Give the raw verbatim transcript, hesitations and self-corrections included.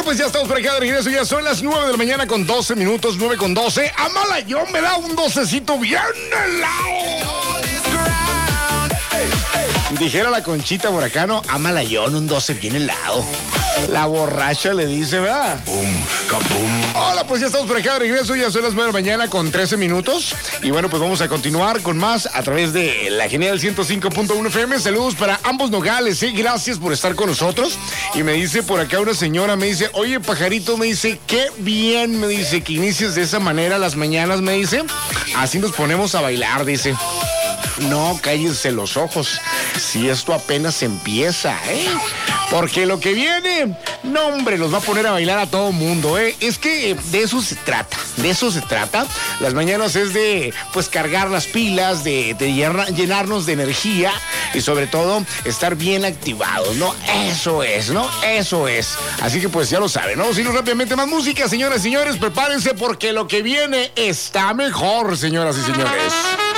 pues ya estamos por acá de regreso. Ya son las nueve de la mañana con doce minutos, nueve con doce. Amalayón me da un docecito bien helado. Dijera la Conchita Buracano, Amalayón, un doce bien helado. La borracha le dice, ¿verdad? Boom, kabum. Hola, pues ya estamos por acá de regreso. Ya son las nueve de la mañana con trece minutos. Y bueno, pues vamos a continuar con más a través de la Genial ciento cinco punto uno F M. Saludos para ambos Nogales, ¿eh? Gracias por estar con nosotros. Y me dice por acá una señora, me dice, oye, pajarito, me dice, qué bien, me dice, que inicies de esa manera las mañanas, me dice. Así nos ponemos a bailar, dice. No, cállense los ojos. Si esto apenas empieza, ¿eh? Porque lo que viene, no, hombre, los va a poner a bailar a todo mundo, ¿eh? Es que de eso se trata, de eso se trata. Las mañanas es de, pues, cargar las pilas, de, de llenarnos de energía y sobre todo estar bien activados, ¿no? Eso es, ¿no? Eso es. Así que, pues, ya lo saben, ¿no? Vamos a ir rápidamente más música, señoras y señores. Prepárense porque lo que viene está mejor, señoras y señores.